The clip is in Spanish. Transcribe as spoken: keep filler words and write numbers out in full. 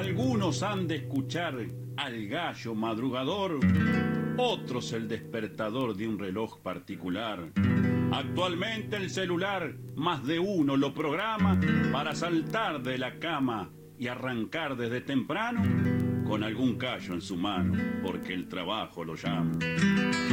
Algunos han de escuchar al gallo madrugador, otros el despertador de un reloj particular. Actualmente el celular más de uno lo programa para saltar de la cama y arrancar desde temprano con algún callo en su mano, porque el trabajo lo llama.